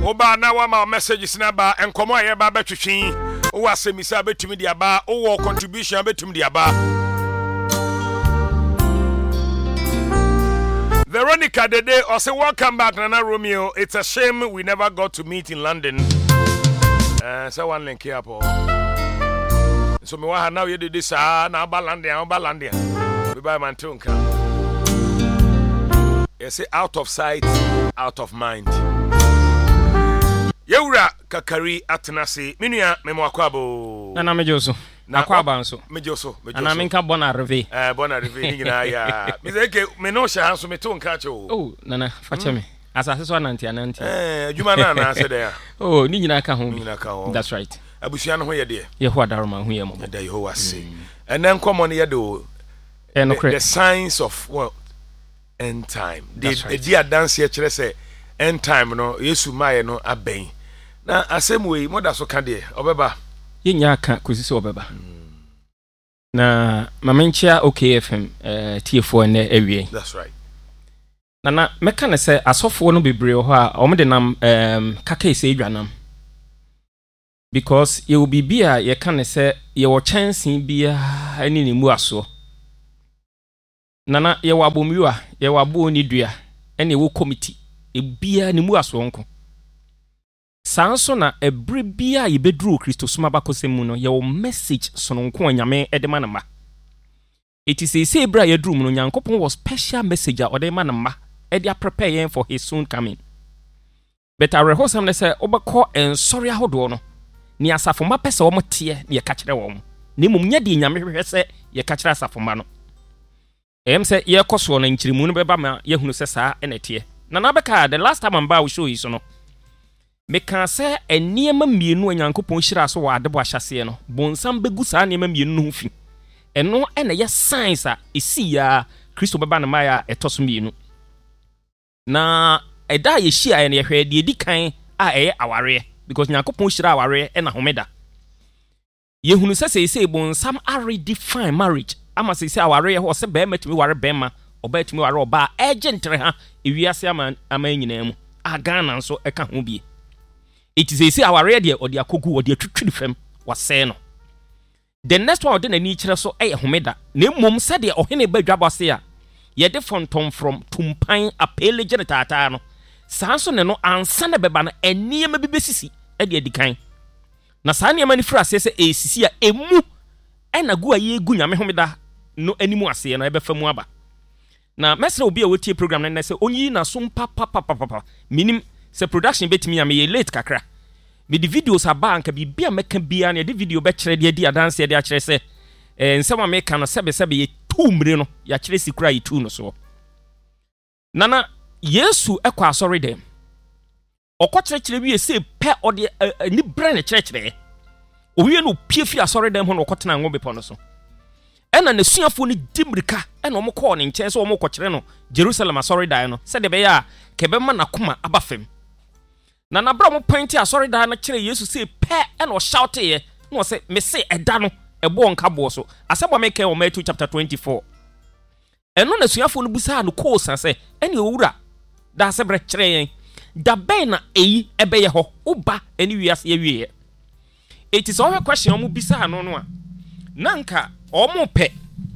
Oba na wa ma messages na ba enkomo aye ba betwetwen. O wa semisa betumi dia ba, o contribution betumi dia ba. Veronica Dede also welcome back Nana Romeo. It's a shame we never got to meet in London. So one link here po. So me wa now you did this na Balandia. We buy man tunka. You say out of sight, out of mind. Yewura kakari atenase. Menua memwakwabo. Na mejoso. Na kwaba nso. Mejoso. Ana menka bona reve. Bona reve ni nyina ya. Me say ke me no sha hanso me to nka cho. Oh, nana fache me. Asase so ananti. Adwuma na ase there. Oh, ni nyina ka ho. Ni nyina ka ho. That's right. Abusua no ho ye de. Ye ho adaroma ho ye mo. Da Yehowa se. And then come on ye do. The signs of what? End time. The dia dance here kire say end time no Yesu maye no aben. Na asem we moda so ka de obeba. Ye nya aka kosi se obeba. Na mamenchia OKFM TF4 na awie. That's right. Na meka ne se asofo no bebre ho a omde nam kaka ise adwanam. Because ye will be bia ye can say ye wo chance bia ani ni mu aso. Nana ye wa bomiwa ye wa bo ni dua ene wo committee e bia ni mu aso nko. Sanso na ebre bia ye bedru Kristo suma bakosem no ye wo message sono nko anyame edema na ma. It is say bra ye dru mu no Nyankopon was special message odema na ma e dia prepare for his soon coming. But I rehosam ne say obekọ ensori ahodo no ni asafoma pese wo motie ni ye ka kire wo. Ni mum nya di nyame hwehwe se ye ka kire asafoma no. Se ye koso na nchirimu no beba ma ye hunu se saa enetie. Na na beka the last time amba we show you so no. Me kan se eniema mienu Nyankopon hira so wa adebo ahyase no. Bonsam begu saa eniema mienu no fi. Eno ene ye signs a esi ya Kristo beba na maya etoso mienu. Na eda ye hia ene ye hwe de edi kan a eye aware because Nyankopon hira aware ena homeda. Ye hunu se bonsam are define marriage. Ama se aware ho se be matimi ware bema oba timi ware oba agentre ha ewiase ama nyina mu agana nso eka ho bie. It is say aware de odi akogu odi atwitwiri fam wase no. The next one de na ni kire so homeda na mmom se de ohene badwabo se a ye de fontom from tumpan apele genetata no sanso ne no ansa na beba na eniema bibesisi e de adikan na saa niema ni fra se esisi a emu ena gu aye gu nyame homeda no animu ase no ebe famu aba na mesra obi a wotie program na se onyi na so papa minim se production betimi am ye late kakra me di videos aba anka bibia meka bia na de video be kire de di adanse de a kire se nsema meka no sebe ye tumre no ya kire sikura ye tu no so nana Yesu ekwa asori dem okokire bi se pe ode ni brand kire owie no piefi asori dem ho no okotena ngo bepo no so ena na suafo ni dimrika ena omo call ne nche so omo kokire no Jerusalem asori dan no se de be ya kebe ma na koma abafem na bra mo pointi asori dan na kire Yesu se pe ena o shout ye no se me se eda no ebo nka bo so asebo make o Matthew chapter 24 eno na suafo no busa no call se ene owura da se bre kire yen da be na eyi ebe ye ho uba eni wiase ye wie. It is all a question omo bisa no no a nanka omo pe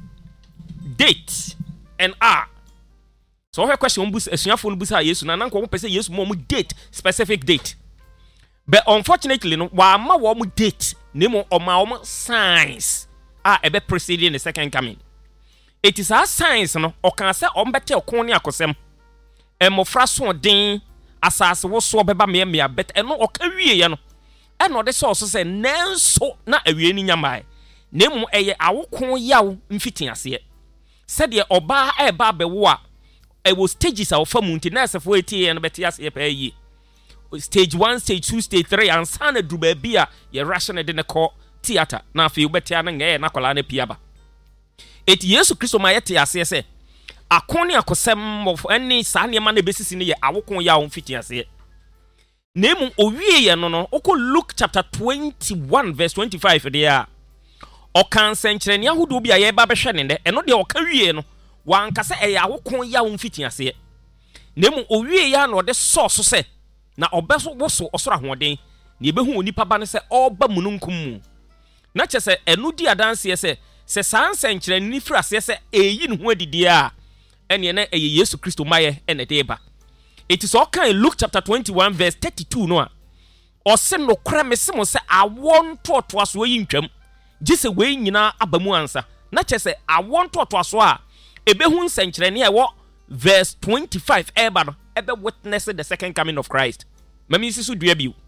date and hour. So all a question omo busa esuafo no busa Yesu na nanka omo pe say Yesu mo date specific date. But unfortunately no wa ma wo omo date nemo omo signs ebe preceding the second coming. It is our signs no o kan say omo bete okon ne akosem emofra so den asase wo so beba me bet eno o ka wie ye no eno de so se nenso na awie ni nyamae nemu eye awokon yawo mfiti ase se de oba eba bewo a was stages a ofamu nti na asefo etie no beti ase pa yi stage 1 stage 2 stage 3 ansana druba bia ye ration de ne ko theater na afi ubeti ana ngeye na kwala na piaba eti Yesu Kristo ma yete ase se akoni akosem of any sane ma na besisi ne ye awokon yawo mfiti ase nemu owie ye no oko Luke chapter 21 verse 25 there o kan senkyere ne ahodo bi a ye ba behwe ne de eno de o ka wie no wan kase e awokon yawo mfiti ase nemu owie ya no de source se na ɔbɛso woso ɔsoro ahoɔden na yɛbɛhu onipa ba no sɛ ɔba mununkum mu na kyɛ sɛ ɛno di adanseɛ sɛ saa nsɛnkyerɛnne ni firi aseɛ sɛ ɛyi ne ho adidie a ɛneɛ na ɛyɛ Yesu Kristo mayɛ ɛna de ba. It is all kind Luke chapter 21 verse 32 no a ɔse nokorɛ mese mo sɛ awɔ ntoatoasoɔ yi ntwam gye sɛ wei nyinaa aba mu ansa na kyɛ sɛ awɔ ntoatoasoɔ a ɛbɛhu nsɛnkyerɛnne a ɛwɔ verse 25 ɛba no ɛbɛ witness the second coming of Christ. Mami si so dua bio